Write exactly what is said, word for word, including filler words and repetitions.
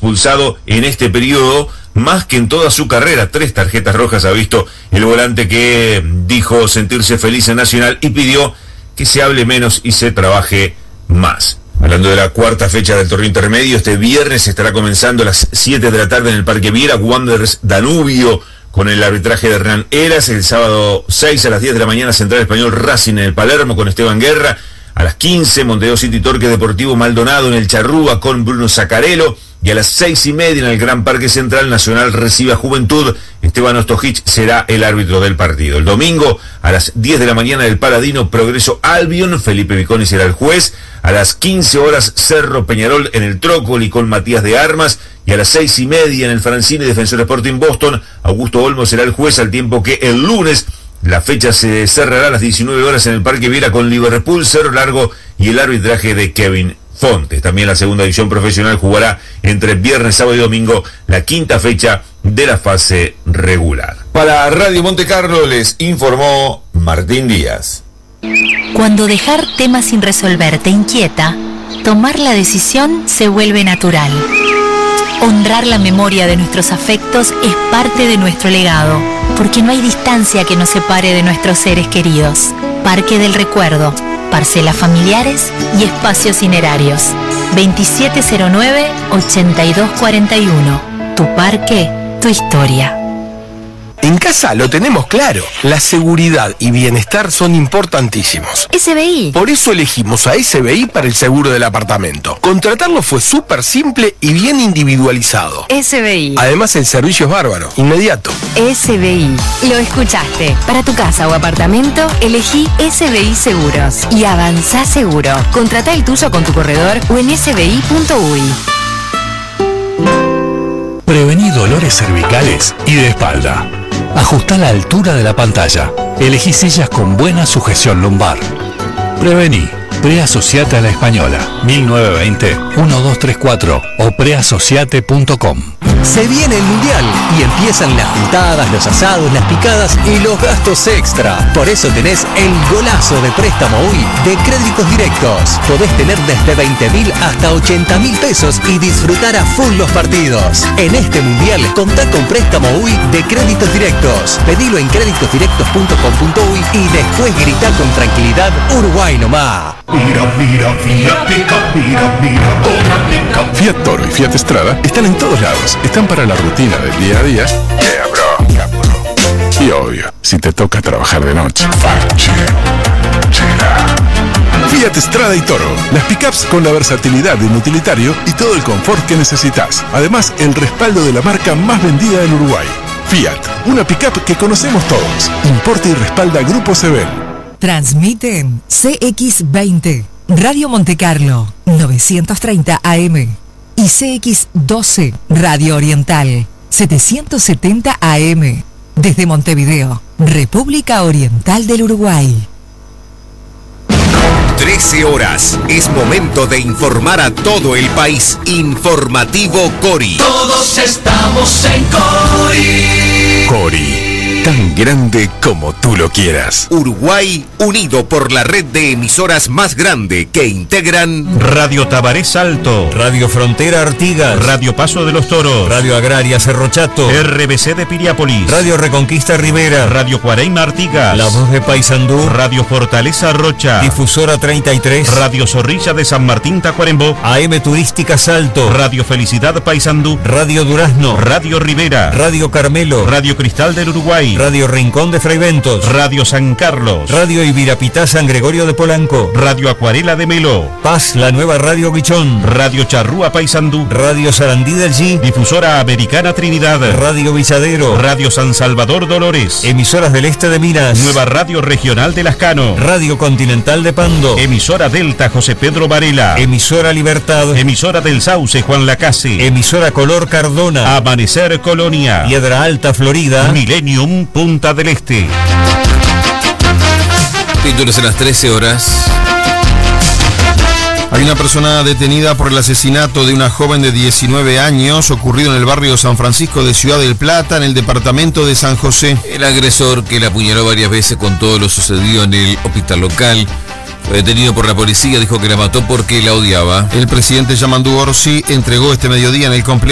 expulsado en este periodo más que en toda su carrera. Tres tarjetas rojas ha visto el volante, que dijo sentirse feliz en Nacional y pidió que se hable menos y se trabaje más. Hablando de la cuarta fecha del torneo intermedio, este viernes estará comenzando a las siete de la tarde en el Parque Viera, Wanderers Danubio, con el arbitraje de Hernán Eras. El sábado seis a las diez de la mañana, Central Español Racing en el Palermo con Esteban Guerra. A las quince, Montevideo City Torque Deportivo Maldonado en el Charrúa con Bruno Zaccarello. Y a las seis y media en el Gran Parque Central, Nacional recibe a Juventud. Esteban Ostojic será el árbitro del partido. El domingo, a las diez de la mañana, el Paladino Progreso Albion, Felipe Viconi será el juez. A las quince horas, Cerro Peñarol en el Trócoli con Matías de Armas. Y a las seis y media en el Francine Defensor Sporting Boston, Augusto Olmo será el juez, al tiempo que el lunes la fecha se cerrará a las diecinueve horas en el Parque Viera con Liverpool, Cerro Largo y el arbitraje de Kevin Fontes. También la segunda división profesional jugará entre viernes, sábado y domingo la quinta fecha de la fase regular. Para Radio Monte Carlo les informó Martín Díaz. Cuando dejar temas sin resolver te inquieta, tomar la decisión se vuelve natural. Honrar la memoria de nuestros afectos es parte de nuestro legado, porque no hay distancia que nos separe de nuestros seres queridos. Parque del Recuerdo, parcelas familiares y espacios cinerarios. veintisiete cero nueve, ochenta y dos cuarenta y uno. Tu parque, tu historia. En casa lo tenemos claro. La seguridad y bienestar son importantísimos. S B I. Por eso elegimos a S B I para el seguro del apartamento. Contratarlo fue súper simple y bien individualizado. S B I. Además, el servicio es bárbaro, inmediato. S B I. Lo escuchaste. Para tu casa o apartamento, elegí S B I Seguros y avanzá seguro. Contratá el tuyo con tu corredor o en s b i punto u i. Prevení dolores cervicales y de espalda. Ajustá la altura de la pantalla. Elegí sillas con buena sujeción lumbar. Prevení. Preasociate a la Española. mil novecientos veinte, uno dos tres cuatro o preasociate punto com. Se viene el Mundial y empiezan las juntadas, los asados, las picadas y los gastos extra. Por eso tenés el golazo de préstamo U I de Créditos Directos. Podés tener desde veinte mil hasta ochenta mil pesos y disfrutar a full los partidos. En este Mundial, contá con préstamo U I de Créditos Directos. Pedilo en créditos directos punto com punto u i y después grita con tranquilidad: Uruguay nomás. Mira, mira, Fiat Pickup, mira, mira, otra Pickup. Fiat Toro y Fiat Strada están en todos lados. Están para la rutina del día a día. Yeah, bro. Yeah, bro. Y obvio, si te toca trabajar de noche. Fiat Strada y Toro. Las pickups con la versatilidad de un utilitario y todo el confort que necesitas. Además, el respaldo de la marca más vendida del Uruguay. Fiat, una pickup que conocemos todos. Importa y respalda Grupo Sebel. Transmiten C X veinte, Radio Monte Carlo, novecientos treinta A M. Y C X doce, Radio Oriental, setecientos setenta A M. Desde Montevideo, República Oriental del Uruguay. trece horas. Es momento de informar a todo el país. Informativo Cori. Todos estamos en Cori. Cori. Tan grande como tú lo quieras. Uruguay unido por la red de emisoras más grande que integran Radio Tabaré Salto, Radio Frontera Artigas, Radio Paso de los Toros, Radio Agraria Cerro Chato, R B C de Piriápolis, Radio Reconquista Rivera, Radio Cuareima Artigas, La Voz de Paysandú, Radio Fortaleza Rocha, Difusora treinta y tres, Radio Zorrilla de San Martín Tacuarembó, A M Turística Salto, Radio Felicidad Paysandú, Radio Durazno, Radio Rivera, Radio Carmelo, Radio Cristal del Uruguay, Radio Rincón de Fraiventos, Radio San Carlos, Radio Ibirapitá San Gregorio de Polanco, Radio Acuarela de Melo, Paz, la nueva Radio Guichón, Radio Charrúa Paysandú, Radio Sarandí del G, Difusora Americana Trinidad, Radio Villadero, Radio San Salvador Dolores, Emisoras del Este de Minas, Nueva Radio Regional de Lascano, Radio Continental de Pando, Emisora Delta José Pedro Varela, Emisora Libertad, Emisora del Sauce Juan Lacase, Emisora Color Cardona, Amanecer Colonia, Piedra Alta Florida, Millennium Punta del Este. Títulos a las trece horas. Hay una persona detenida por el asesinato de una joven de diecinueve años ocurrido en el barrio San Francisco de Ciudad del Plata, en el departamento de San José. El agresor, que la apuñaló varias veces con todo lo sucedido en el hospital local, fue detenido por la policía. Dijo que la mató porque la odiaba. El presidente Yamandu Orsi entregó este mediodía en el complejo